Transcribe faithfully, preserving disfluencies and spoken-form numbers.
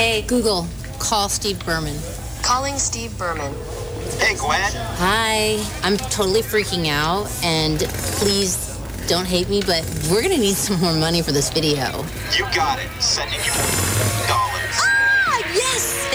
Hey, Google, call Steve Berman. Calling Steve Berman. Hey, Gwen. Hi, I'm totally freaking out, and please don't hate me, but we're gonna need some more money for this video. You got it. Sending you dollars. Ah, yes!